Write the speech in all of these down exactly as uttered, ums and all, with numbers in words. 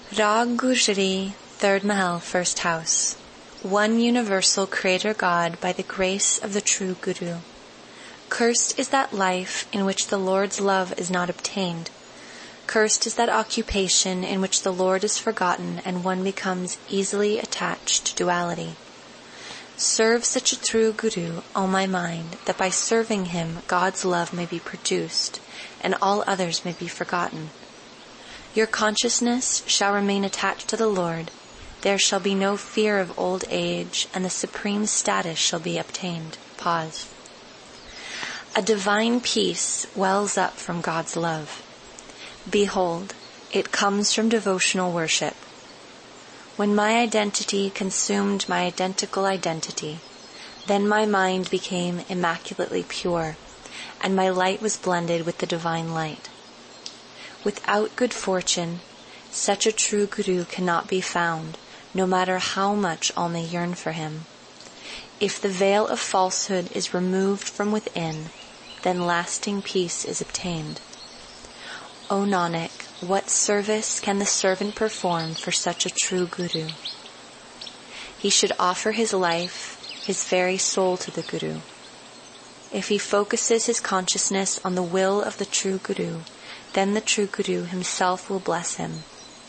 Rag Gujari, third Mahal, first house. One universal Creator God by the grace of the true Guru. Cursed is that life in which the Lord's love is not obtained. Cursed is that occupation in which the Lord is forgotten and one becomes easily attached to duality. Serve such a true Guru, O my mind, that by serving him God's love may be produced and all others may be forgotten. Your consciousness shall remain attached to the Lord. There shall be no fear of old age, and the supreme status shall be obtained. Pause. A divine peace wells up from God's love. Behold, it comes from devotional worship. When my identity consumed my identical identity, then my mind became immaculately pure, and my light was blended with the divine light. Without good fortune, such a true Guru cannot be found, no matter how much all may yearn for him. If the veil of falsehood is removed from within, then lasting peace is obtained. O Nanak, what service can the servant perform for such a true Guru? He should offer his life, his very soul to the Guru. If he focuses his consciousness on the will of the true Guru, then the true Guru himself will bless him.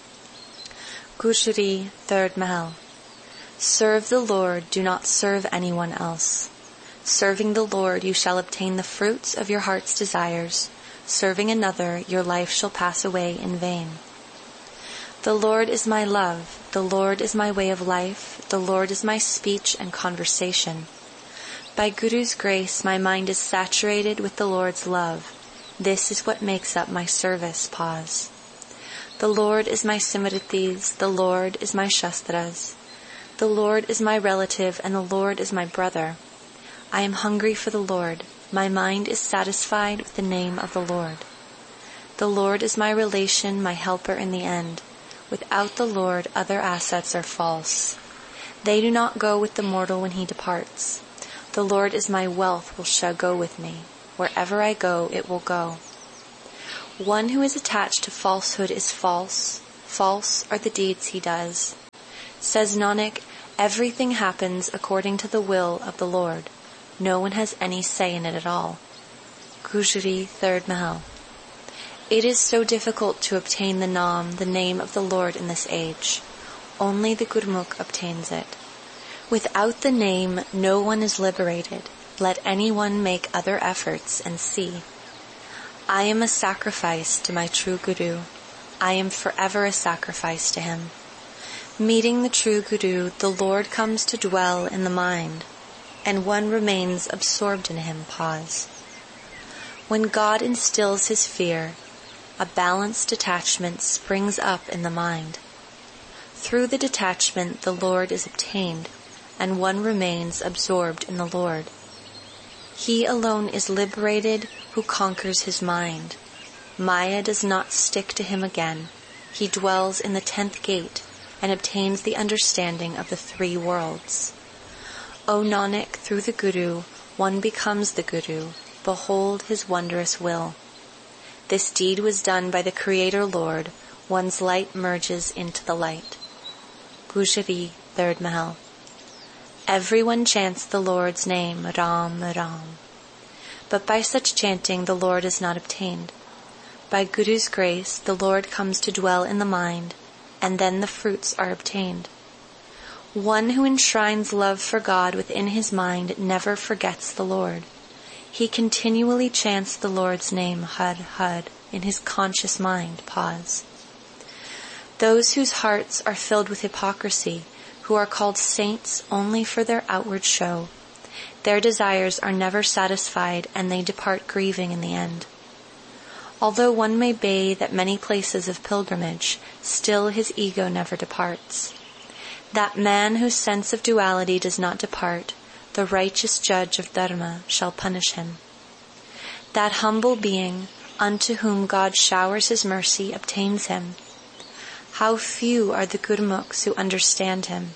Gujari, third Mahal. Serve the Lord, do not serve anyone else. Serving the Lord, you shall obtain the fruits of your heart's desires. Serving another, your life shall pass away in vain. The Lord is my love, the Lord is my way of life, the Lord is my speech and conversation. By Guru's grace, my mind is saturated with the Lord's love. This is what makes up my service. Pause. The Lord is my Simritis, the Lord is my Shastras. The Lord is my relative, and the Lord is my brother. I am hungry for the Lord. My mind is satisfied with the name of the Lord. The Lord is my relation, my helper in the end. Without the Lord, other assets are false. They do not go with the mortal when he departs. The Lord is my wealth, which shall go with me. Wherever I go, it will go. One who is attached to falsehood is false. False are the deeds he does. Says Nanak, everything happens according to the will of the Lord. No one has any say in it at all. Gujari, third Mahal. It is so difficult to obtain the Naam, the name of the Lord in this age. Only the Gurmukh obtains it. Without the name, no one is liberated. Let anyone make other efforts and see. I am a sacrifice to my true Guru. I am forever a sacrifice to him. Meeting the true Guru, the Lord comes to dwell in the mind, and one remains absorbed in him. Pause. When God instills his fear, a balanced detachment springs up in the mind. Through the detachment, the Lord is obtained, and one remains absorbed in the Lord. He alone is liberated who conquers his mind. Maya does not stick to him again. He dwells in the tenth gate and obtains the understanding of the three worlds. O Nanak, through the Guru, one becomes the Guru. Behold his wondrous will. This deed was done by the Creator Lord. One's light merges into the light. Gujari, third Mahal. Everyone chants the Lord's name, Ram, Ram. But by such chanting, the Lord is not obtained. By Guru's grace, the Lord comes to dwell in the mind, and then the fruits are obtained. One who enshrines love for God within his mind never forgets the Lord. He continually chants the Lord's name, Har, Har, in his conscious mind. Pause. Those whose hearts are filled with hypocrisy, who are called saints only for their outward show, their desires are never satisfied and they depart grieving in the end. Although one may bathe at many places of pilgrimage, still his ego never departs. That man whose sense of duality does not depart, the righteous judge of Dharma shall punish him. That humble being, unto whom God showers his mercy, obtains him. How few are the Gurmukhs who understand him.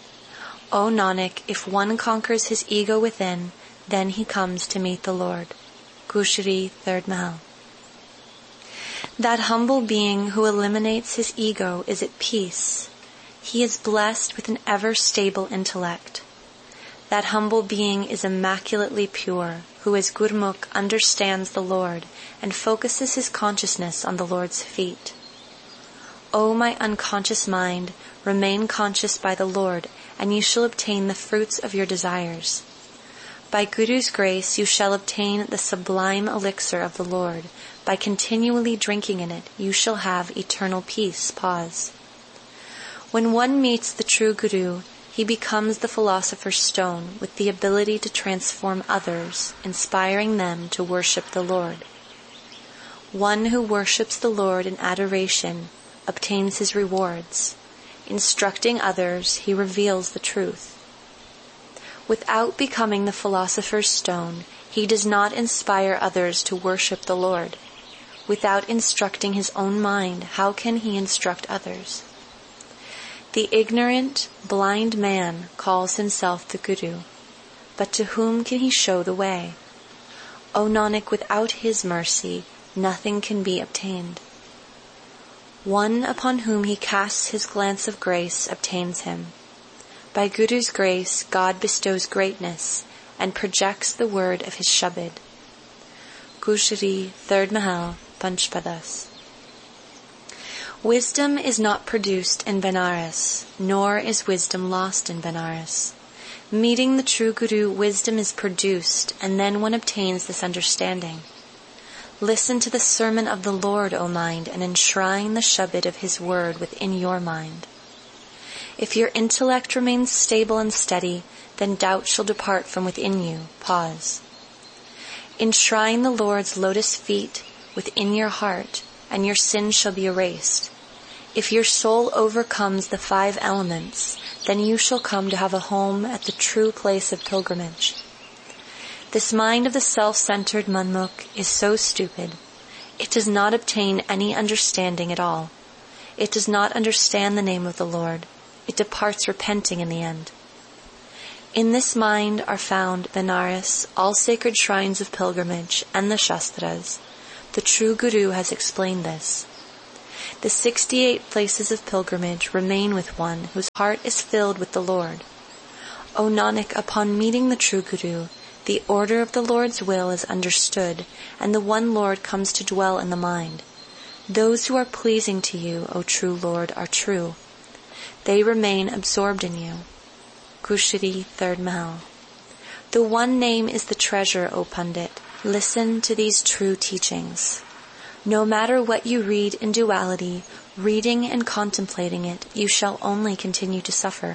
O Nanak, if one conquers his ego within, then he comes to meet the Lord. Gujari, third Mahal. That humble being who eliminates his ego is at peace. He is blessed with an ever-stable intellect. That humble being is immaculately pure, who as Gurmukh understands the Lord and focuses his consciousness on the Lord's feet. O my unconscious mind, remain conscious by the Lord, and you shall obtain the fruits of your desires. By Guru's grace you shall obtain the sublime elixir of the Lord. By continually drinking in it, you shall have eternal peace. Pause. When one meets the true Guru, he becomes the philosopher's stone with the ability to transform others, inspiring them to worship the Lord. One who worships the Lord in adoration obtains his rewards. Instructing others, he reveals the truth. Without becoming the philosopher's stone, he does not inspire others to worship the Lord. Without instructing his own mind, how can he instruct others? The ignorant, blind man calls himself the Guru, but to whom can he show the way? O Nanak, without his mercy, nothing can be obtained. One upon whom he casts his glance of grace obtains him. By Guru's grace, God bestows greatness and projects the word of his Shabad. Gushri, third Mahal, Panchpadas. Wisdom is not produced in Benares, nor is wisdom lost in Benares. Meeting the true Guru, wisdom is produced, and then one obtains this understanding. Listen to the sermon of the Lord, O mind, and enshrine the Shabad of his word within your mind. If your intellect remains stable and steady, then doubt shall depart from within you. Pause. Enshrine the Lord's lotus feet within your heart, and your sins shall be erased. If your soul overcomes the five elements, then you shall come to have a home at the true place of pilgrimage. This mind of the self-centered Manmukh is so stupid. It does not obtain any understanding at all. It does not understand the name of the Lord. It departs repenting in the end. In this mind are found Benares, all sacred shrines of pilgrimage, and the Shastras. The true Guru has explained this. The sixty-eight places of pilgrimage remain with one whose heart is filled with the Lord. O Nanak, upon meeting the true Guru, the order of the Lord's will is understood, and the one Lord comes to dwell in the mind. Those who are pleasing to you, O true Lord, are true. They remain absorbed in you. Kushari, third Mahal. The one name is the treasure, O Pandit. Listen to these true teachings. No matter what you read in duality, reading and contemplating it, you shall only continue to suffer.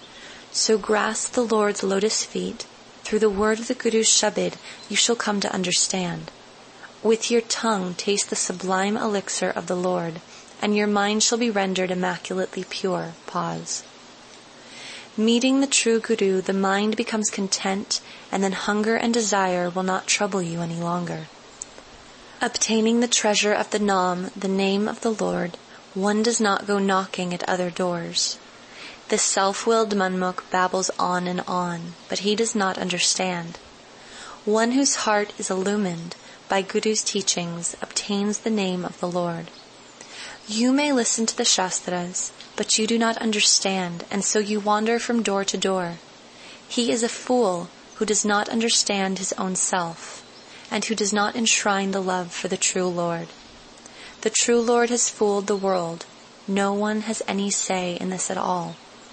So grasp the Lord's lotus feet. Through the word of the Guru's Shabad, you shall come to understand. With your tongue taste the sublime elixir of the Lord, and your mind shall be rendered immaculately pure. Pause. Meeting the true Guru, the mind becomes content, and then hunger and desire will not trouble you any longer. Obtaining the treasure of the Nam, the name of the Lord, one does not go knocking at other doors. The self-willed Manmukh babbles on and on, but he does not understand. One whose heart is illumined by Guru's teachings obtains the name of the Lord. You may listen to the Shastras, but you do not understand, and so you wander from door to door. He is a fool who does not understand his own self, and who does not enshrine the love for the true Lord. The true Lord has fooled the world. No one has any say in this at all.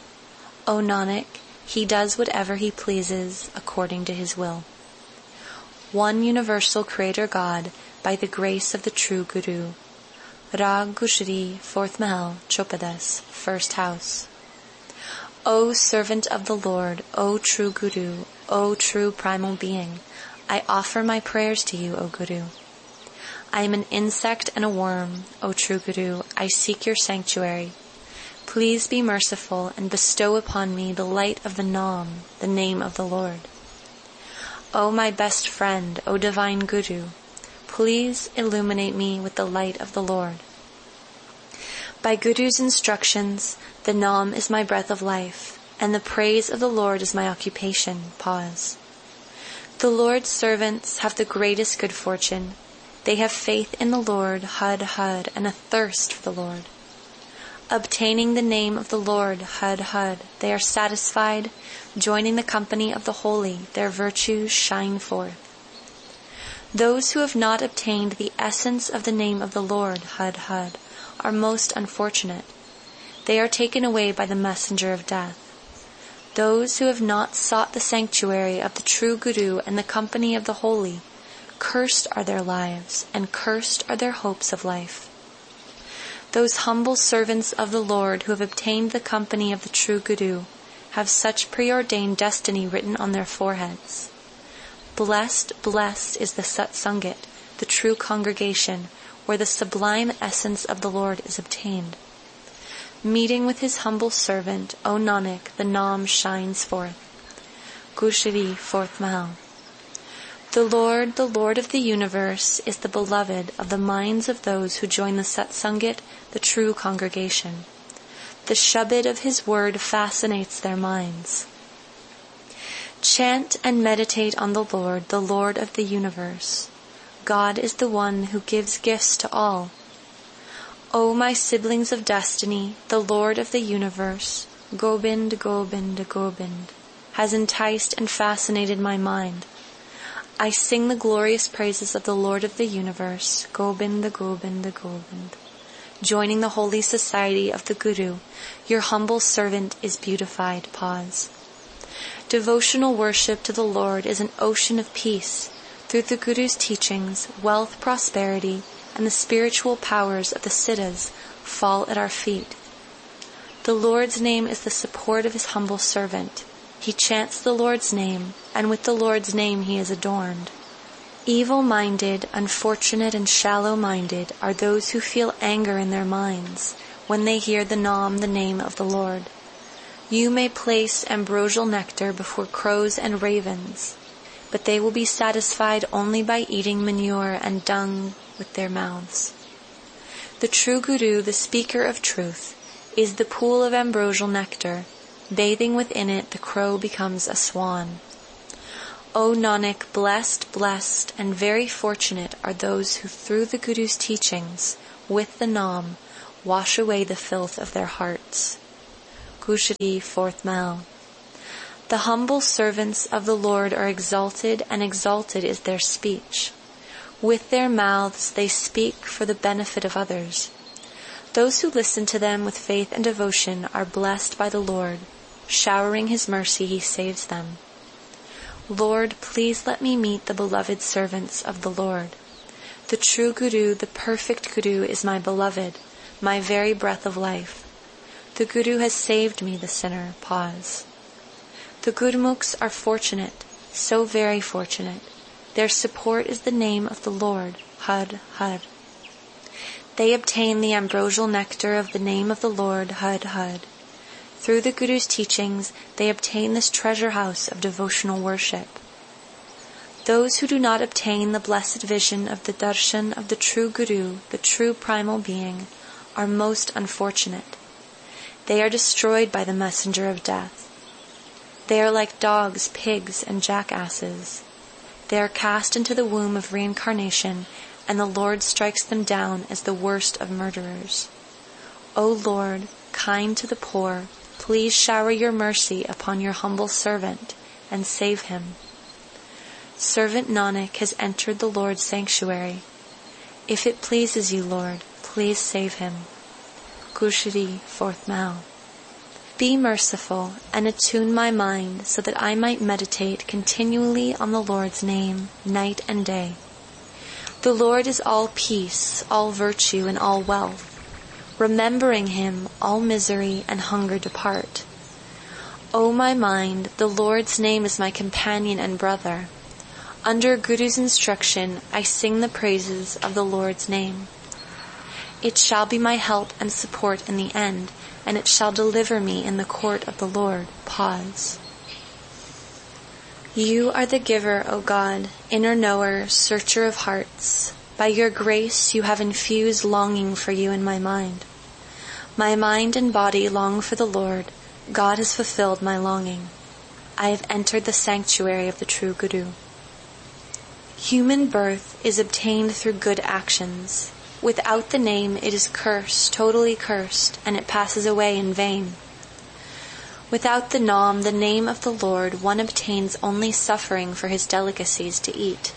O Nanak, he does whatever he pleases according to his will. One universal Creator God by the grace of the true Guru. Rag Gushri, fourth Mahal, Chopadas, first house. O servant of the Lord, O true Guru, O true primal being, I offer my prayers to you, O Guru. I am an insect and a worm, O true Guru, I seek your sanctuary. Please be merciful and bestow upon me the light of the Nam, the name of the Lord. O my best friend, O divine Guru, please illuminate me with the light of the Lord. By Guru's instructions, the Nam is my breath of life, and the praise of the Lord is my occupation. Pause. The Lord's servants have the greatest good fortune. They have faith in the Lord, Hud, Hud, and a thirst for the Lord. Obtaining the name of the Lord, Hud, Hud, they are satisfied. Joining the company of the holy, their virtues shine forth. Those who have not obtained the essence of the name of the Lord, Hud, Hud, are most unfortunate. They are taken away by the messenger of death. Those who have not sought the sanctuary of the true Guru and the company of the holy, cursed are their lives, and cursed are their hopes of life. Those humble servants of the Lord who have obtained the company of the true Guru have such preordained destiny written on their foreheads. Blessed, blessed is the Satsangit, the true congregation, where the sublime essence of the Lord is obtained. Meeting with his humble servant, O Nanak, the Naam shines forth. Gushari, fourth Mahal. The Lord, the Lord of the universe, is the beloved of the minds of those who join the Satsangit, the true congregation. The Shabad of his word fascinates their minds. Chant and meditate on the Lord, the Lord of the universe. God is the one who gives gifts to all. O my siblings of destiny, the Lord of the universe, Gobind, Gobind, Gobind, has enticed and fascinated my mind. I sing the glorious praises of the Lord of the universe, Gobind, Gobind, Gobind. Joining the holy society of the Guru, your humble servant is beautified. Pause. Devotional worship to the Lord is an ocean of peace. Through the Guru's teachings, wealth, prosperity, and the spiritual powers of the Siddhas fall at our feet. The Lord's name is the support of his humble servant. He chants the Lord's name, and with the Lord's name he is adorned. Evil-minded, unfortunate, and shallow-minded are those who feel anger in their minds when they hear the Naam, the name of the Lord. You may place ambrosial nectar before crows and ravens, but they will be satisfied only by eating manure and dung with their mouths. The true Guru, the speaker of truth, is the pool of ambrosial nectar. Bathing within it, the crow becomes a swan. O Nanak, blessed, blessed, and very fortunate are those who through the Guru's teachings, with the Naam, wash away the filth of their hearts. Gushari, fourth Mahal. The humble servants of the Lord are exalted, and exalted is their speech. With their mouths they speak for the benefit of others. Those who listen to them with faith and devotion are blessed by the Lord. Showering his mercy, he saves them. Lord, please let me meet the beloved servants of the Lord. The true Guru, the perfect Guru, is my beloved, my very breath of life. The Guru has saved me, the sinner. Pause. The Gurmukhs are fortunate, so very fortunate. Their support is the name of the Lord, Hud, Hud. They obtain the ambrosial nectar of the name of the Lord, Hud, Hud. Through the Guru's teachings, they obtain this treasure house of devotional worship. Those who do not obtain the blessed vision of the darshan of the true Guru, the true primal being, are most unfortunate. They are destroyed by the messenger of death. They are like dogs, pigs, and jackasses. They are cast into the womb of reincarnation, and the Lord strikes them down as the worst of murderers. O Lord, kind to the poor, please shower your mercy upon your humble servant, and save him. Servant Nanak has entered the Lord's sanctuary. If it pleases you, Lord, please save him. Gushari, fourth Mahal. Be merciful and attune my mind so that I might meditate continually on the Lord's name, night and day. The Lord is all peace, all virtue, and all wealth. Remembering him, all misery and hunger depart. O my mind, the Lord's name is my companion and brother. Under Guru's instruction, I sing the praises of the Lord's name. It shall be my help and support in the end, and it shall deliver me in the court of the Lord. Pause. You are the giver, O God, inner knower, searcher of hearts. By your grace you have infused longing for you in my mind. My mind and body long for the Lord. God has fulfilled my longing. I have entered the sanctuary of the true Guru. Human birth is obtained through good actions. Without the name, it is cursed, totally cursed, and it passes away in vain. Without the Nam, the name of the Lord, one obtains only suffering for his delicacies to eat.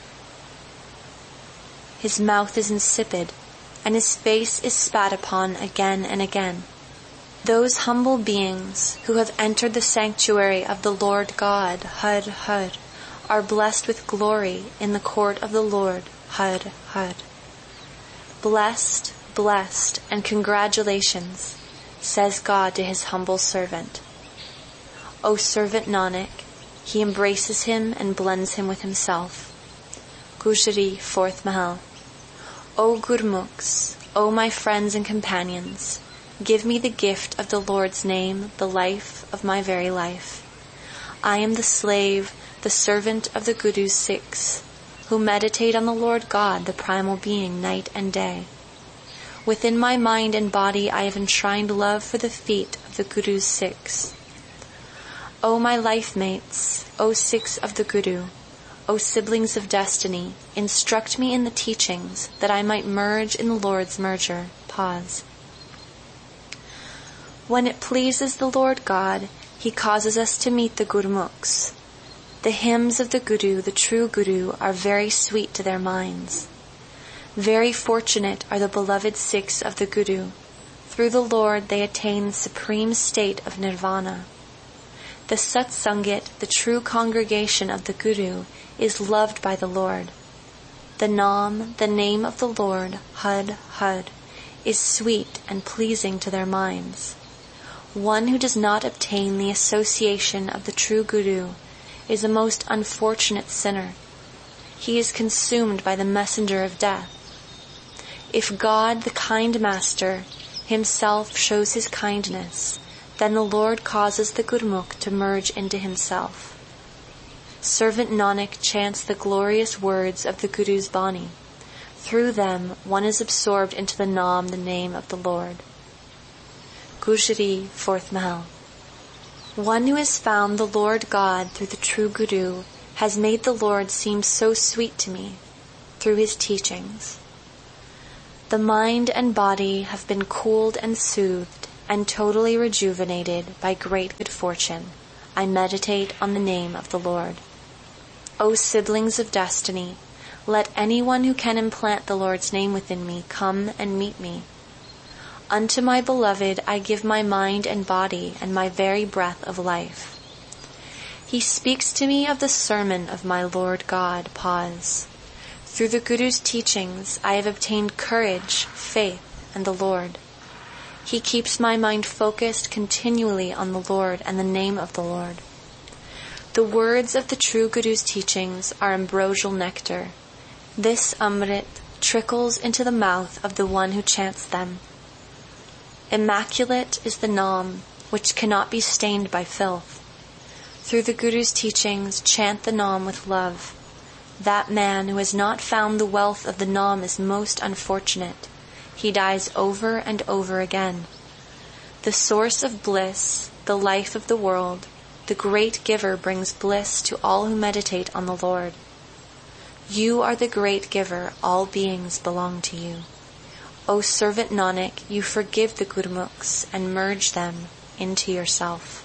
His mouth is insipid, and his face is spat upon again and again. Those humble beings who have entered the sanctuary of the Lord God, Had, Had, are blessed with glory in the court of the Lord, Had, Had. Blessed, blessed, and congratulations, says God to his humble servant. O servant Nanak, he embraces him and blends him with himself. Gujari, fourth Mahal. O Gurmukhs, O my friends and companions, give me the gift of the Lord's name, the life of my very life. I am the slave, the servant of the Guru's Sikhs, who meditate on the Lord God, the primal being, night and day. Within my mind and body I have enshrined love for the feet of the Guru's Sikhs. O my life mates, O Sikhs of the Guru, O siblings of destiny, instruct me in the teachings that I might merge in the Lord's merger. Pause. When it pleases the Lord God, he causes us to meet the Gurmukhs. The hymns of the Guru, the true Guru, are very sweet to their minds. Very fortunate are the beloved Sikhs of the Guru. Through the Lord they attain the supreme state of nirvana. The Satsangit, the true congregation of the Guru, is loved by the Lord. The Nam, the name of the Lord, Had, Had, is sweet and pleasing to their minds. One who does not obtain the association of the true Guru is a most unfortunate sinner. He is consumed by the messenger of death. If God, the kind master, himself shows his kindness, then the Lord causes the Gurmukh to merge into himself. Servant Nanak chants the glorious words of the Guru's Bani. Through them, one is absorbed into the Nam, the name of the Lord. Gujari, fourth Mahal. One who has found the Lord God through the true Guru has made the Lord seem so sweet to me through his teachings. The mind and body have been cooled and soothed and totally rejuvenated by great good fortune. I meditate on the name of the Lord. O siblings of destiny, let anyone who can implant the Lord's name within me come and meet me. Unto my beloved I give my mind and body and my very breath of life. He speaks to me of the sermon of my Lord God. Pause. Through the Guru's teachings I have obtained courage, faith, and the Lord. He keeps my mind focused continually on the Lord and the name of the Lord. The words of the true Guru's teachings are ambrosial nectar. This Amrit trickles into the mouth of the one who chants them. Immaculate is the Nam, which cannot be stained by filth. Through the Guru's teachings, chant the Nam with love. That man who has not found the wealth of the Nam is most unfortunate. He dies over and over again. The source of bliss, the life of the world, the great giver brings bliss to all who meditate on the Lord. You are the great giver, all beings belong to you. O servant Nanak, you forgive the Gurmukhs and merge them into yourself.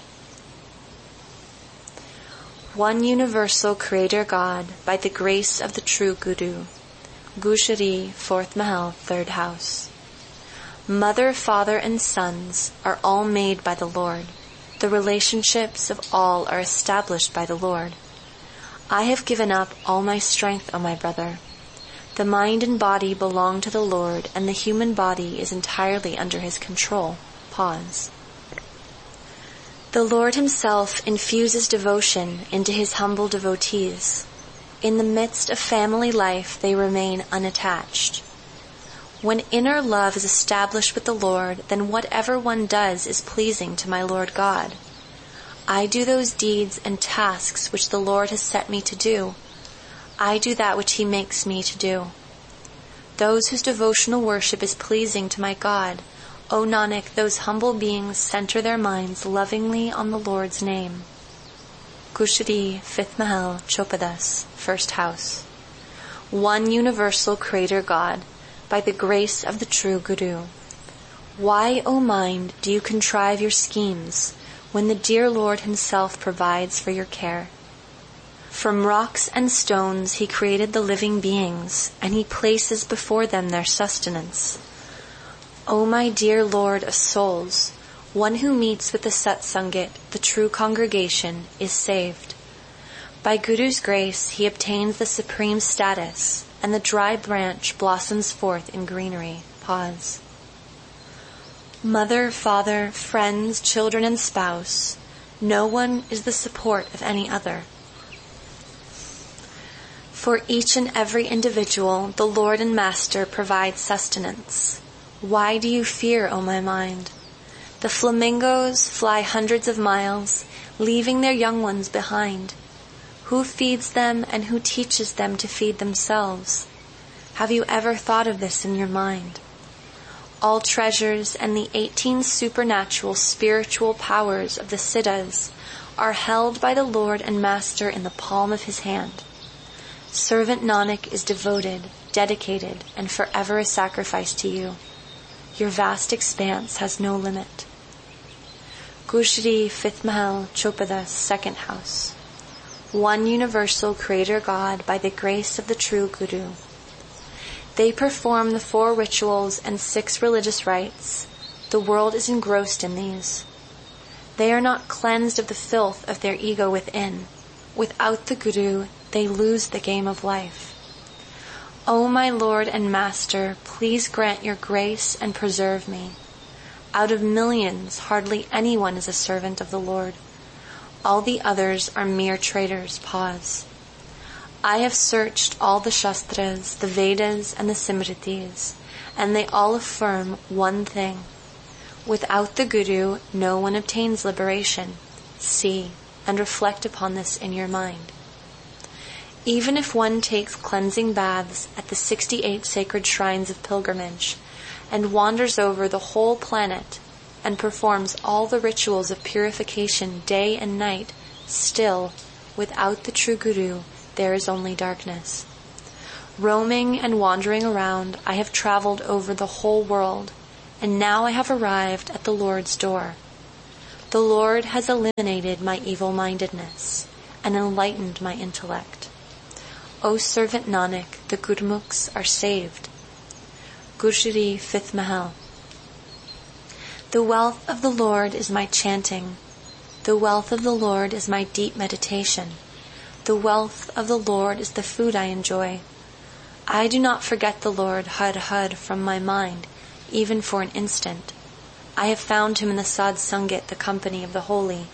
One universal Creator God, by the grace of the true Guru. Gujari, fourth Mahal, third house. Mother, father, and sons are all made by the Lord. The relationships of all are established by the Lord. I have given up all my strength, O my brother. The mind and body belong to the Lord, and the human body is entirely under his control. Pause. The Lord himself infuses devotion into his humble devotees. In the midst of family life, they remain unattached. When inner love is established with the Lord, then whatever one does is pleasing to my Lord God. I do those deeds and tasks which the Lord has set me to do. I do that which he makes me to do. Those whose devotional worship is pleasing to my God, O Nanak, those humble beings center their minds lovingly on the Lord's name. Gujari, fifth Mahal, Chopadas, first house. one universal Creator God, by the grace of the true Guru. Why, O mind, do you contrive your schemes, when the dear Lord himself provides for your care? From rocks and stones he created the living beings, and he places before them their sustenance. O my dear Lord of souls, one who meets with the Satsangit, the true congregation, is saved. By Guru's grace he obtains the supreme status, and the dry branch blossoms forth in greenery. Pause. Mother, father, friends, children, and spouse, no one is the support of any other. For each and every individual, the Lord and Master provides sustenance. Why do you fear, O my mind? The flamingos fly hundreds of miles, leaving their young ones behind. Who feeds them and who teaches them to feed themselves? Have you ever thought of this in your mind? All treasures and the eighteen supernatural spiritual powers of the Siddhas are held by the Lord and Master in the palm of his hand. Servant Nanak is devoted, dedicated, and forever a sacrifice to you. Your vast expanse has no limit. Gujri, fifth Mahal, Chopadas, second house. One universal Creator God by the grace of the true Guru. They perform the four rituals and six religious rites. The world is engrossed in these. They are not cleansed of the filth of their ego within. Without the Guru, they lose the game of life. O my Lord and Master, please grant your grace and preserve me. Out of millions, hardly anyone is a servant of the Lord. All the others are mere traitors. Pause. I have searched all the Shastras, the Vedas, and the Simritis, and they all affirm one thing. Without the Guru, no one obtains liberation. See and reflect upon this in your mind. Even if one takes cleansing baths at the sixty-eight sacred shrines of pilgrimage, and wanders over the whole planet, and performs all the rituals of purification day and night, still, without the true Guru, there is only darkness. Roaming and wandering around, I have traveled over the whole world, and now I have arrived at the Lord's door. The Lord has eliminated my evil-mindedness, and enlightened my intellect. O servant Nanak, the Gurmukhs are saved. Gujri, fifth Mahal. The wealth of the Lord is my chanting. The wealth of the Lord is my deep meditation. The wealth of the Lord is the food I enjoy. I do not forget the Lord Hud Hud from my mind, even for an instant. I have found him in the Sad Sangit, the company of the holy.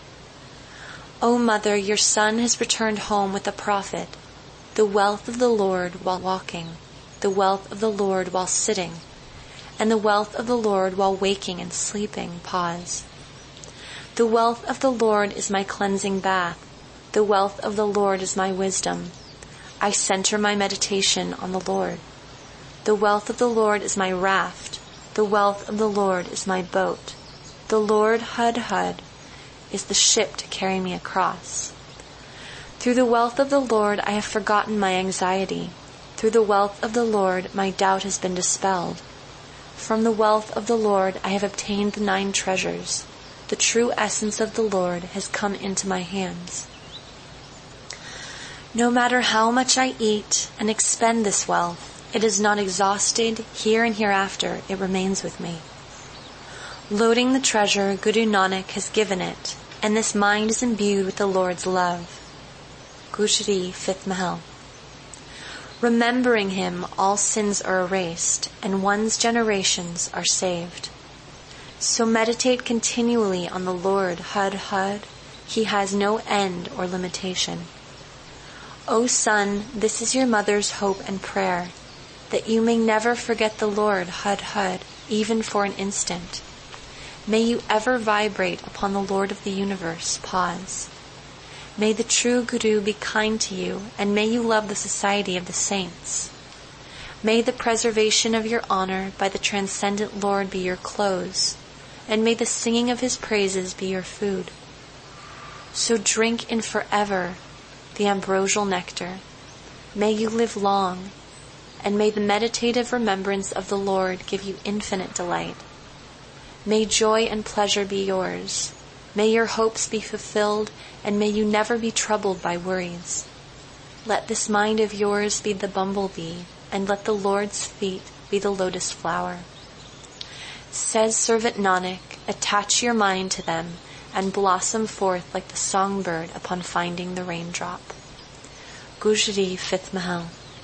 O Mother, your son has returned home with a prophet. The wealth of the Lord while walking, the wealth of the Lord while sitting, and the wealth of the Lord while waking and sleeping. Pause. The wealth of the Lord is my cleansing bath. The wealth of the Lord is my wisdom. I center my meditation on the Lord. The wealth of the Lord is my raft. The wealth of the Lord is my boat. The Lord Hud Hud is the ship to carry me across. Through the wealth of the Lord I have forgotten my anxiety. Through the wealth of the Lord my doubt has been dispelled. From the wealth of the Lord I have obtained the nine treasures. The true essence of the Lord has come into my hands. No matter how much I eat and expend this wealth, it is not exhausted. Here and hereafter it remains with me. Loading the treasure, Guru Nanak has given it, and this mind is imbued with the Lord's love. Gujri, fifth Mahal. Remembering him, all sins are erased, and one's generations are saved. So meditate continually on the Lord Hud Hud. He has no end or limitation. O son, this is your mother's hope and prayer, that you may never forget the Lord Hud Hud, even for an instant. May you ever vibrate upon the Lord of the universe. Pause. May the true Guru be kind to you, and may you love the society of the saints. May the preservation of your honor by the transcendent Lord be your clothes, and may the singing of his praises be your food. So drink in forever the ambrosial nectar. May you live long, and may the meditative remembrance of the Lord give you infinite delight. May joy and pleasure be yours. May your hopes be fulfilled, and may you never be troubled by worries. Let this mind of yours be the bumblebee, and let the Lord's feet be the lotus flower. Says Servant Nanak, attach your mind to them, and blossom forth like the songbird upon finding the raindrop. Gujari, fifth Mahal.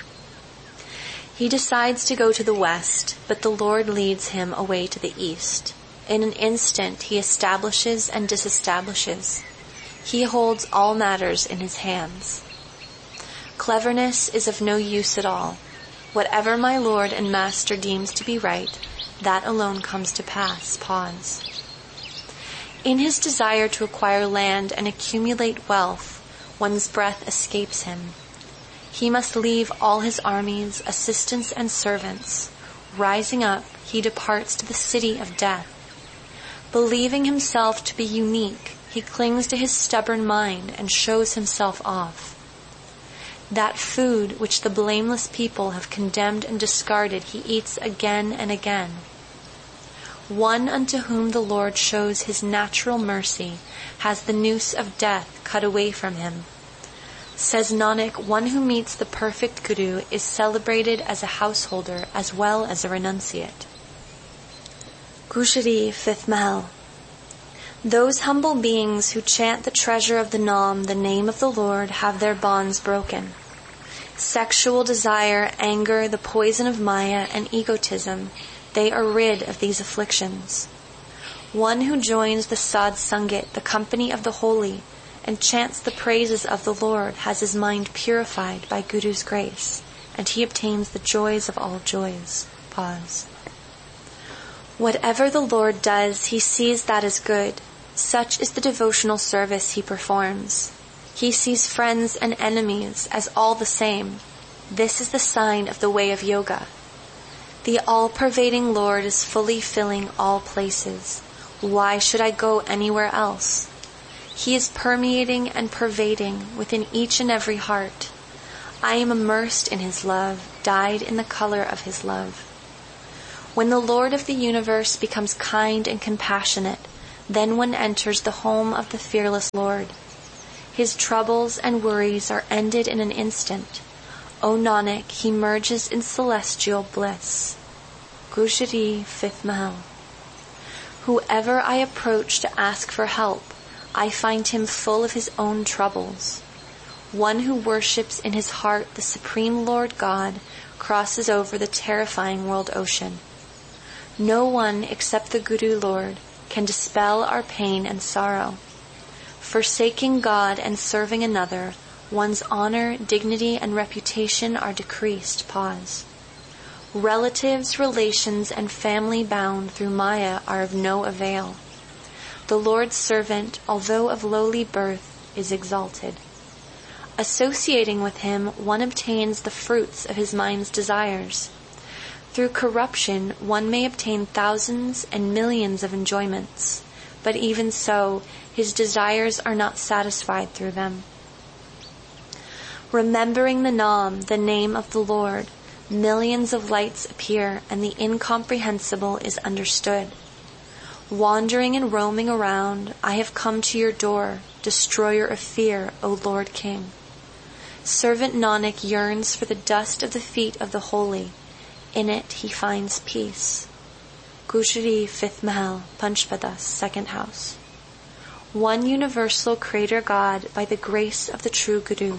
He decides to go to the west, but the Lord leads him away to the east. In an instant he establishes and disestablishes. He holds all matters in his hands. Cleverness is of no use at all. Whatever my Lord and Master deems to be right, that alone comes to pass. Pause. In his desire to acquire land and accumulate wealth, one's breath escapes him. He must leave all his armies, assistants, and servants. Rising up, he departs to the city of death. Believing himself to be unique, he clings to his stubborn mind and shows himself off. That food which the blameless people have condemned and discarded, he eats again and again. One unto whom the Lord shows his natural mercy has the noose of death cut away from him. Says Nanak, one who meets the perfect Guru is celebrated as a householder as well as a renunciate. Gujari, fifth Mahal. Those humble beings who chant the treasure of the Nam, the name of the Lord, have their bonds broken. Sexual desire, anger, the poison of Maya, and egotism, they are rid of these afflictions. One who joins the Sadh Sangat, the company of the holy, and chants the praises of the Lord has his mind purified by Guru's grace, and he obtains the joys of all joys. Pause. Whatever the Lord does, he sees that as good. Such is the devotional service he performs. He sees friends and enemies as all the same. This is the sign of the way of yoga. The all-pervading Lord is fully filling all places. Why should I go anywhere else? He is permeating and pervading within each and every heart. I am immersed in his love, dyed in the color of his love. When the Lord of the universe becomes kind and compassionate, then one enters the home of the fearless Lord. His troubles and worries are ended in an instant. O Nanak, he merges in celestial bliss. Gujari, fifth Mahal. Whoever I approach to ask for help, I find him full of his own troubles. One who worships in his heart the Supreme Lord God crosses over the terrifying world ocean. No one except the Guru Lord can dispel our pain and sorrow. Forsaking God and serving another, one's honor, dignity, and reputation are decreased. Pause. Relatives, relations, and family bound through Maya are of no avail. The Lord's servant, although of lowly birth, is exalted. Associating with him, one obtains the fruits of his mind's desires. Through corruption, one may obtain thousands and millions of enjoyments, but even so, his desires are not satisfied through them. Remembering the Nam, the name of the Lord, millions of lights appear and the incomprehensible is understood. Wandering and roaming around, I have come to your door, destroyer of fear, O Lord King. Servant Nanak yearns for the dust of the feet of the holy. In it he finds peace. Gujari, fifth Mahal, Panchpadas, second house. One universal Creator God by the grace of the true Guru.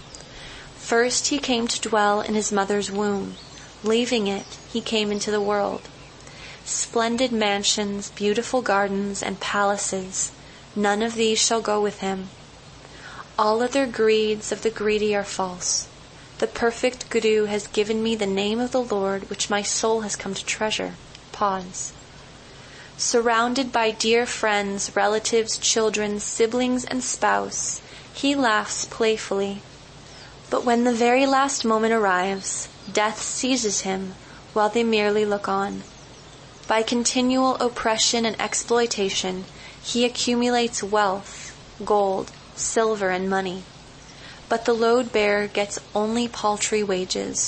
First he came to dwell in his mother's womb. Leaving it, he came into the world. Splendid mansions, beautiful gardens, and palaces, none of these shall go with him. All other greeds of the greedy are false. The perfect Guru has given me the name of the Lord, which my soul has come to treasure. Pause. Surrounded by dear friends, relatives, children, siblings, and spouse, he laughs playfully. But when the very last moment arrives, death seizes him while they merely look on. By continual oppression and exploitation, he accumulates wealth, gold, silver, and money. But the load-bearer gets only paltry wages.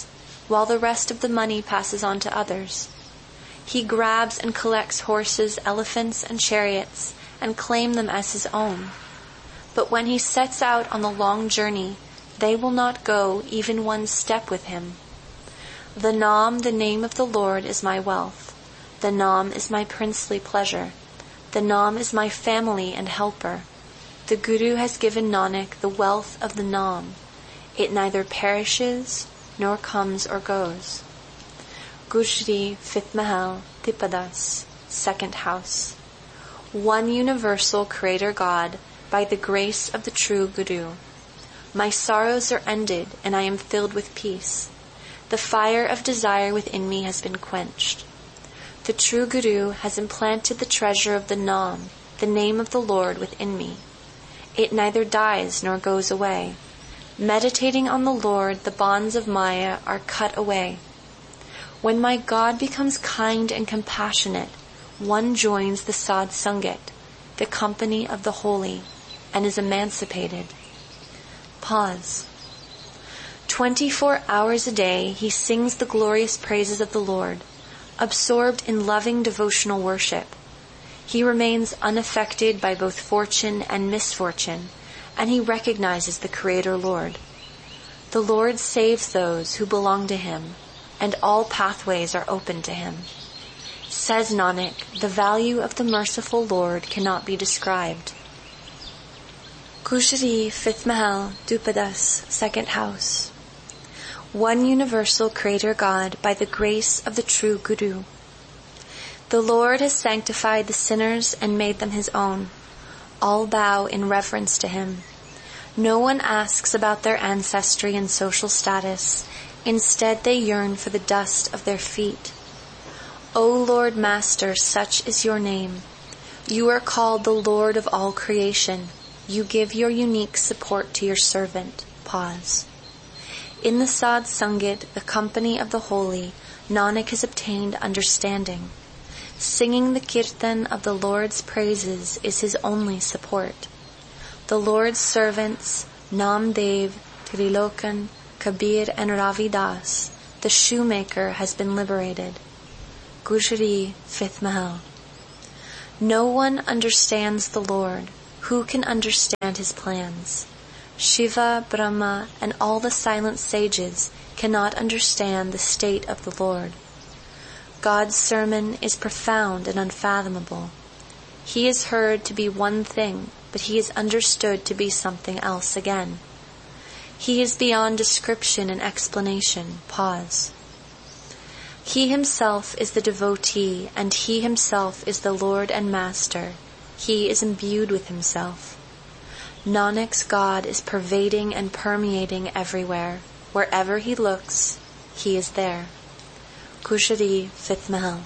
while the rest of the money passes on to others. He grabs and collects horses, elephants, and chariots, and claims them as his own. But when he sets out on the long journey, they will not go even one step with him. The Nam, the name of the Lord, is my wealth. The Nam is my princely pleasure. The Nam is my family and helper. The Guru has given Nanak the wealth of the Nam. It neither perishes nor comes or goes. Gujri, fifth Mahal, Tipadas, second house. One universal Creator God, by the grace of the true Guru. My sorrows are ended, and I am filled with peace. The fire of desire within me has been quenched. The true Guru has implanted the treasure of the Nam, the name of the Lord, within me. It neither dies nor goes away. Meditating on the Lord, the bonds of Maya are cut away. When my God becomes kind and compassionate, one joins the Sadh Sangat, the company of the holy, and is emancipated. Pause. Twenty-four hours a day he sings the glorious praises of the Lord, absorbed in loving devotional worship. He remains unaffected by both fortune and misfortune, and he recognizes the Creator Lord. The Lord saves those who belong to him, and all pathways are open to him. Says Nanak, the value of the merciful Lord cannot be described. Gujri, fifth Mahal, Dupadas, second house. One universal Creator God, by the grace of the true Guru. The Lord has sanctified the sinners and made them his own. All bow in reverence to him. No one asks about their ancestry and social status. Instead, they yearn for the dust of their feet. O Lord Master, such is your name. You are called the Lord of all creation. You give your unique support to your servant. Pause. In the Sadh Sangat, the company of the holy, Nanak has obtained understanding. Singing the kirtan of the Lord's praises is his only support. The Lord's servants, Namdev, Trilokan, Kabir, and Ravidas, the shoemaker, has been liberated. Gujri, fifth Mahal. No one understands the Lord. Who can understand his plans? Shiva, Brahma, and all the silent sages cannot understand the state of the Lord. God's sermon is profound and unfathomable. He is heard to be one thing, but he is understood to be something else again. He is beyond description and explanation. Pause. He himself is the devotee, and he himself is the Lord and Master. He is imbued with himself. Nanak's God is pervading and permeating everywhere. Wherever he looks, he is there. Gujri, fifth Mahal.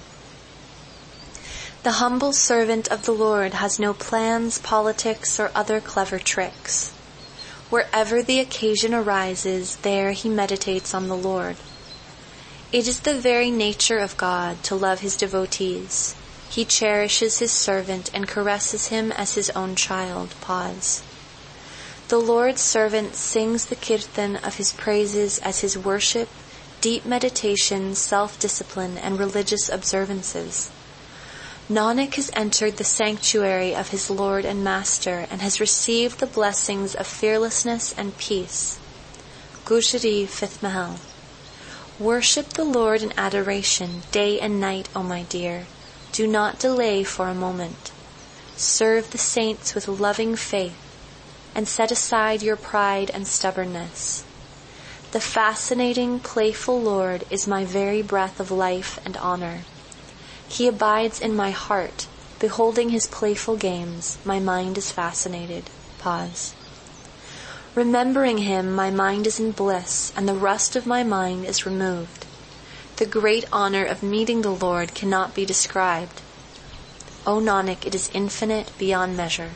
The humble servant of the Lord has no plans, politics, or other clever tricks. Wherever the occasion arises, there he meditates on the Lord. It is the very nature of God to love his devotees. He cherishes his servant and caresses him as his own child. Pause. The Lord's servant sings the kirtan of his praises as his worship, deep meditation, self-discipline, and religious observances. Nanak has entered the sanctuary of his Lord and Master and has received the blessings of fearlessness and peace. Gujri, fifth Mahal. Worship the Lord in adoration, day and night, O my dear. Do not delay for a moment. Serve the saints with loving faith, and set aside your pride and stubbornness. The fascinating, playful Lord is my very breath of life and honor. He abides in my heart. Beholding his playful games, my mind is fascinated. Pause. Remembering him, my mind is in bliss, and the rust of my mind is removed. The great honor of meeting the Lord cannot be described. O Nanak, it is infinite beyond measure.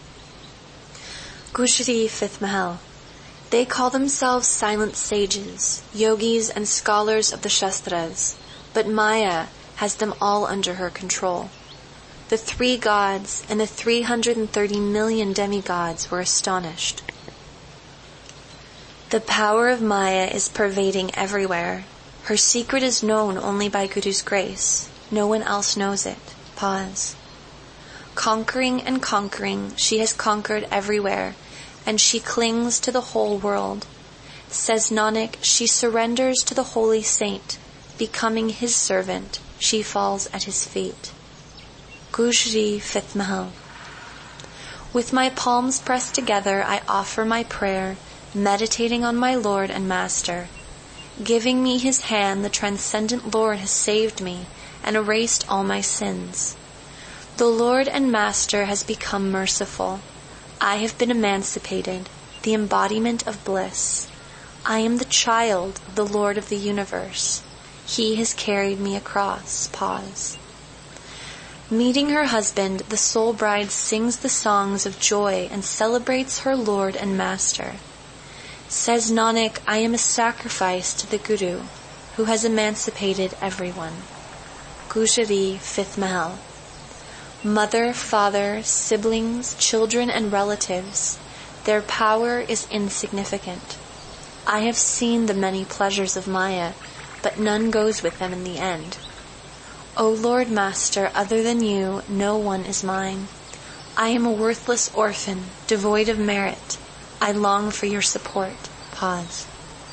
Gujri, fifth Mahal. They call themselves silent sages, yogis, and scholars of the Shastras, but Maya has them all under her control. The three gods and the three hundred and thirty million demigods were astonished. The power of Maya is pervading everywhere. Her secret is known only by Guru's grace. No one else knows it. Pause. Conquering and conquering, she has conquered everywhere, and she clings to the whole world. Says Nanak, she surrenders to the holy saint. Becoming his servant, she falls at his feet. Gujri, fifth Mahal. With my palms pressed together, I offer my prayer, meditating on my Lord and Master. Giving me his hand, the transcendent Lord has saved me and erased all my sins. The Lord and Master has become merciful. I have been emancipated, the embodiment of bliss. I am the child of the Lord of the universe. He has carried me across. Pause. Meeting her husband, the soul bride sings the songs of joy and celebrates her Lord and Master. Says Nanak, I am a sacrifice to the Guru, who has emancipated everyone. Gujari, fifth Mahal. Mother, father, siblings, children, and relatives, their power is insignificant. I have seen the many pleasures of Maya, but none goes with them in the end. O Lord Master, other than you, no one is mine. I am a worthless orphan, devoid of merit. I long for your support. Pause.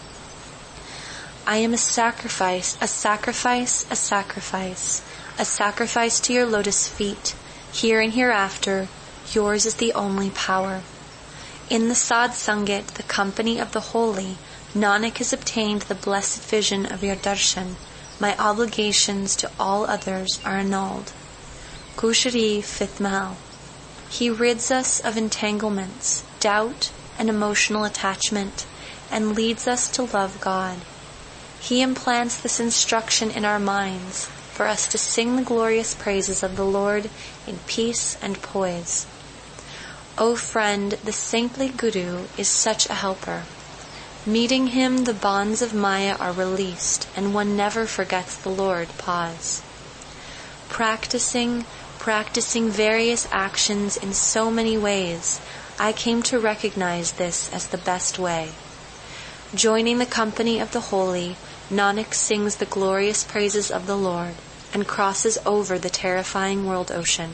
I am a sacrifice, a sacrifice, a sacrifice, a sacrifice to your lotus feet. Here and hereafter, yours is the only power. In the Sad Sangat, the company of the holy, Nanak has obtained the blessed vision of your darshan. My obligations to all others are annulled. Kushari, fifth Mahal. He rids us of entanglements, doubt, and emotional attachment, and leads us to love God. He implants this instruction in our minds for us to sing the glorious praises of the Lord in peace and poise. O friend, the saintly Guru is such a helper. Meeting him, the bonds of Maya are released, and one never forgets the Lord. Pause. Practicing, practicing various actions in so many ways, I came to recognize this as the best way. Joining the company of the holy, Nanak sings the glorious praises of the Lord and crosses over the terrifying world ocean.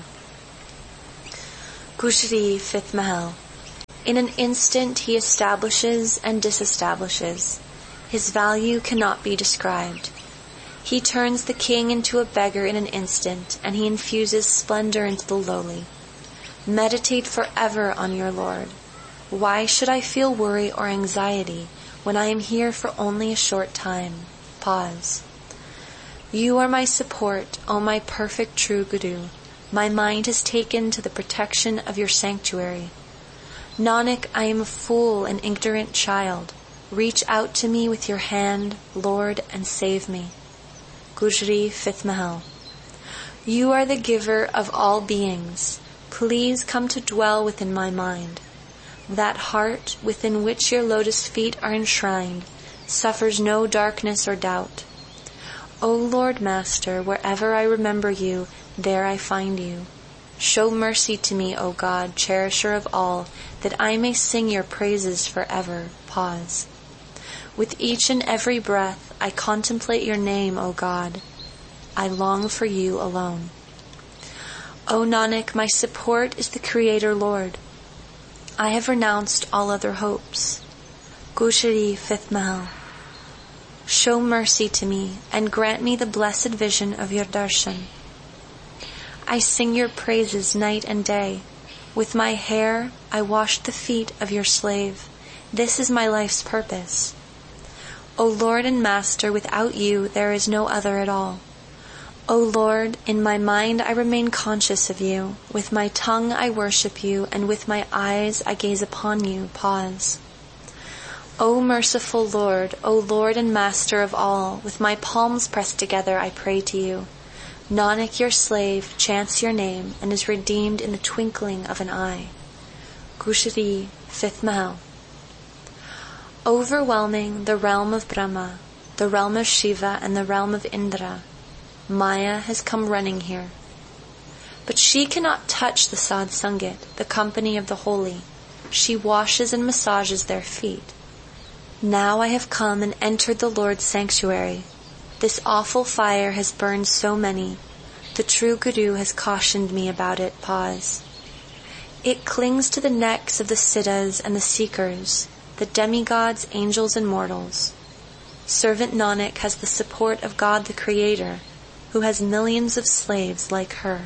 Gujari, fifth Mahal. In an instant he establishes and disestablishes. His value cannot be described. He turns the king into a beggar in an instant, and he infuses splendor into the lowly. Meditate forever on your Lord. Why should I feel worry or anxiety when I am here for only a short time? Pause. You are my support, O my perfect true Guru. My mind is taken to the protection of your sanctuary. Nanak, I am a fool and ignorant child. Reach out to me with your hand, Lord, and save me. Gujari, fifth Mahal. You are the giver of all beings. Please come to dwell within my mind. That heart within which your lotus feet are enshrined suffers no darkness or doubt. O Lord Master, wherever I remember you, there I find you. Show mercy to me, O God, cherisher of all, that I may sing your praises forever. Pause. With each and every breath, I contemplate your name, O God. I long for you alone. O Nanak, my support is the Creator Lord. I have renounced all other hopes. Gujari, fifth Mahal. Show mercy to me and grant me the blessed vision of your darshan. I sing your praises night and day. With my hair, I wash the feet of your slave. This is my life's purpose. O Lord and Master, without you there is no other at all. O Lord, in my mind I remain conscious of you. With my tongue I worship you, and with my eyes I gaze upon you. Pause. O merciful Lord, O Lord and Master of all, with my palms pressed together I pray to you. Nanak, your slave, chants your name and is redeemed in the twinkling of an eye. Gujari, fifth Mahal. Overwhelming the realm of Brahma, the realm of Shiva, and the realm of Indra, Maya has come running here. But she cannot touch the Sad Sangat, the company of the holy. She washes and massages their feet. Now I have come and entered the Lord's sanctuary. This awful fire has burned so many. The true Guru has cautioned me about it. Pause. It clings to the necks of the siddhas and the seekers, the demigods, angels, and mortals. Servant Nanak has the support of God the Creator, who has millions of slaves like her.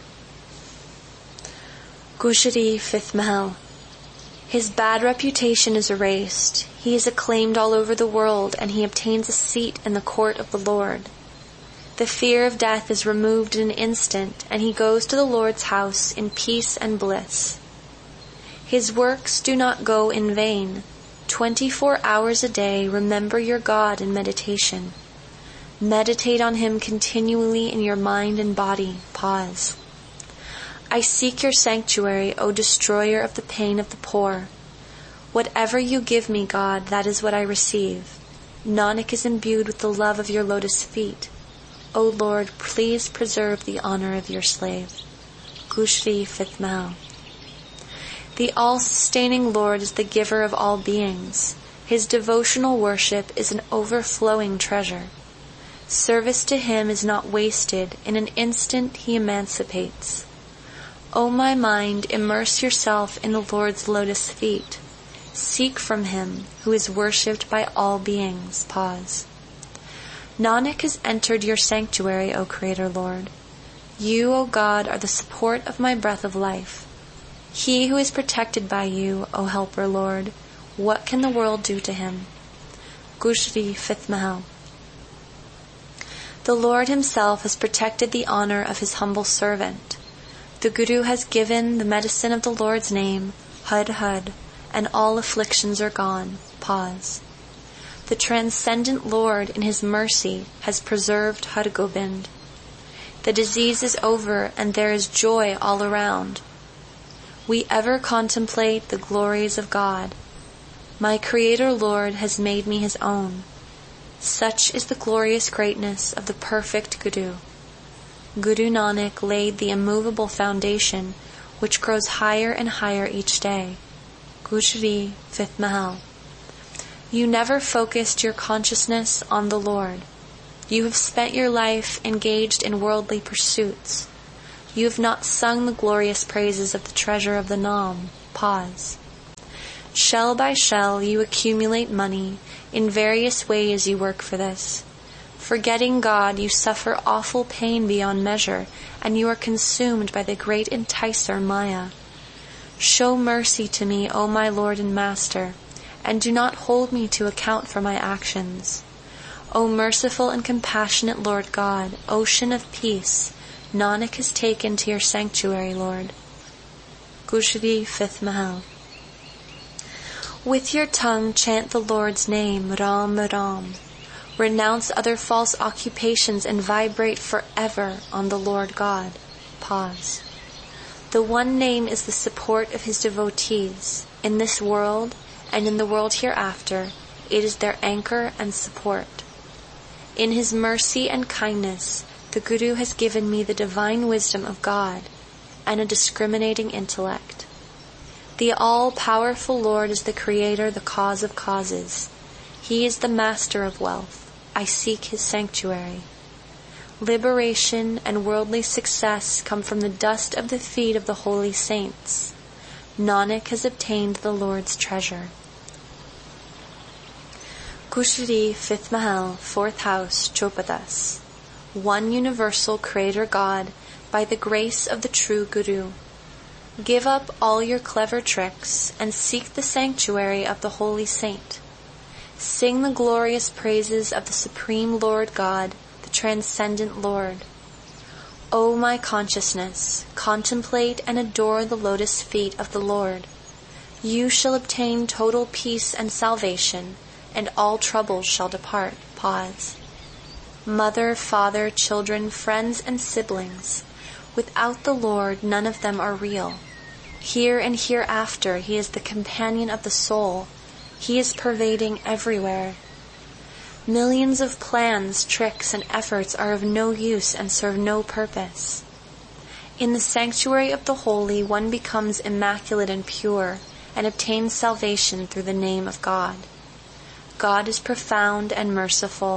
Gushari, fifth Mahal. His bad reputation is erased. He is acclaimed all over the world, and he obtains a seat in the court of the Lord. The fear of death is removed in an instant, and he goes to the Lord's house in peace and bliss. His works do not go in vain. Twenty-four hours a day remember your God in meditation. Meditate on him continually in your mind and body. Pause. I seek your sanctuary, O destroyer of the pain of the poor. Whatever you give me, God, that is what I receive. Nanak is imbued with the love of your lotus feet. O Lord, please preserve the honor of your slave. Gushari, fifth Mahal. The all-sustaining Lord is the giver of all beings. His devotional worship is an overflowing treasure. Service to him is not wasted. In an instant he emancipates. O my mind, immerse yourself in the Lord's lotus feet. Seek from him, who is worshipped by all beings. Pause. Nanak has entered your sanctuary, O Creator Lord. You, O God, are the support of my breath of life. He who is protected by you, O Helper Lord, what can the world do to him? Gushari, fifth Mahal. The Lord himself has protected the honor of his humble servant. The Guru has given the medicine of the Lord's name, Hud Hud, and all afflictions are gone. Pause. The transcendent Lord in his mercy has preserved Har Gobind. The disease is over and there is joy all around. We ever contemplate the glories of God. My Creator Lord has made me his own. Such is the glorious greatness of the perfect Guru. Guru Nanak laid the immovable foundation, which grows higher and higher each day. Gushari, fifth Mahal. You never focused your consciousness on the Lord. You have spent your life engaged in worldly pursuits. You have not sung the glorious praises of the treasure of the Nam. Pause. Shell by shell you accumulate money. In various ways you work for this. Forgetting God, you suffer awful pain beyond measure, and you are consumed by the great enticer Maya. Show mercy to me, O my Lord and Master, and do not hold me to account for my actions. O merciful and compassionate Lord God, ocean of peace, Nanak has taken to your sanctuary, Lord. Gushari, fifth Mahal. With your tongue chant the Lord's name, Ram Ram. Renounce other false occupations and vibrate forever on the Lord God. Pause. The one name is the support of his devotees. In this world and in the world hereafter, it is their anchor and support. In his mercy and kindness, the Guru has given me the divine wisdom of God and a discriminating intellect. The all-powerful Lord is the Creator, the cause of causes. He is the master of wealth. I seek his sanctuary. Liberation and worldly success come from the dust of the feet of the holy saints. Nanak has obtained the Lord's treasure. Gushari, fifth Mahal, fourth house, Chopadas. One universal Creator God, by the grace of the true Guru. Give up all your clever tricks and seek the sanctuary of the holy saint. Sing the glorious praises of the Supreme Lord God, the Transcendent Lord. O my consciousness, contemplate and adore the lotus feet of the Lord. You shall obtain total peace and salvation, and all troubles shall depart. Pause. Mother, father, children, friends, and siblings. Without the Lord, none of them are real. Here and hereafter, he is the companion of the soul. He is pervading everywhere. Millions of plans, tricks, and efforts are of no use and serve no purpose. In the sanctuary of the holy, one becomes immaculate and pure, and obtains salvation through the name of God. God is profound and merciful,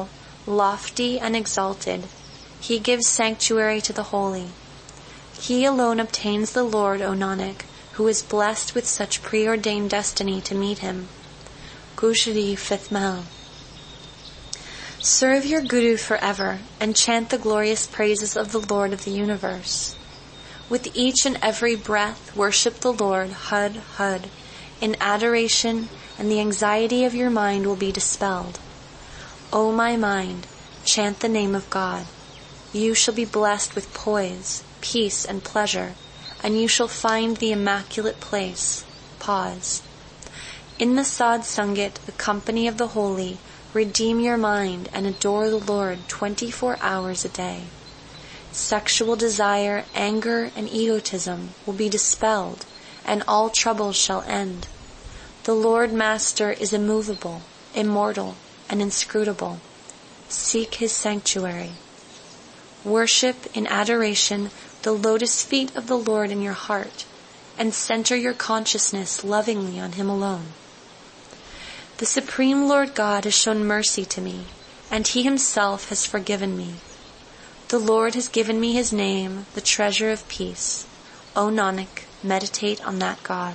lofty and exalted. He gives sanctuary to the holy. He alone obtains the Lord, O Nanak, who is blessed with such preordained destiny to meet him. Gujari, fifth Mahal. Serve your Guru forever and chant the glorious praises of the Lord of the universe. With each and every breath, worship the Lord, Hud, Hud, in adoration, and the anxiety of your mind will be dispelled. O my mind, chant the name of God. You shall be blessed with poise, peace, and pleasure, and you shall find the immaculate place. Pause. In the Sad Sangat, the company of the holy, redeem your mind and adore the Lord twenty-four hours a day. Sexual desire, anger, and egotism will be dispelled, and all troubles shall end. The Lord Master is immovable, immortal, and inscrutable. Seek his sanctuary. Worship in adoration the lotus feet of the Lord in your heart, and center your consciousness lovingly on him alone. The Supreme Lord God has shown mercy to me, and he himself has forgiven me. The Lord has given me his name, the treasure of peace. O Nanak, meditate on that God.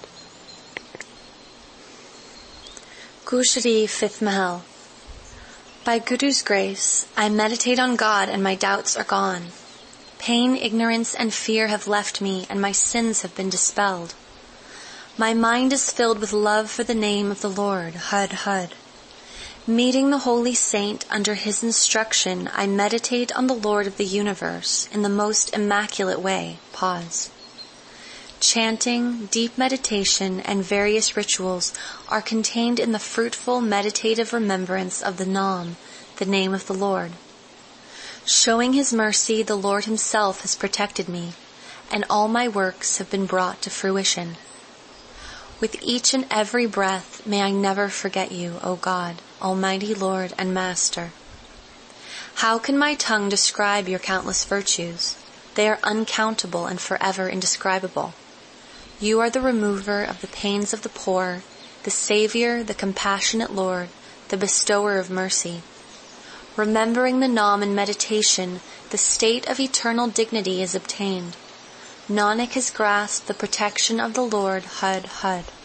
Gujari, fifth Mahal. By Guru's grace, I meditate on God and my doubts are gone. Pain, ignorance, and fear have left me, and my sins have been dispelled. My mind is filled with love for the name of the Lord, Hud, Hud. Meeting the holy saint under his instruction, I meditate on the Lord of the universe in the most immaculate way. Pause. Chanting, deep meditation, and various rituals are contained in the fruitful meditative remembrance of the Nam, the name of the Lord. Showing his mercy, the Lord himself has protected me, and all my works have been brought to fruition. With each and every breath, may I never forget you, O God, Almighty Lord and Master. How can my tongue describe your countless virtues? They are uncountable and forever indescribable. You are the remover of the pains of the poor, the Savior, the compassionate Lord, the bestower of mercy. Remembering the Nam in meditation, the state of eternal dignity is obtained. Nanak has grasped the protection of the Lord, Hud, Hud.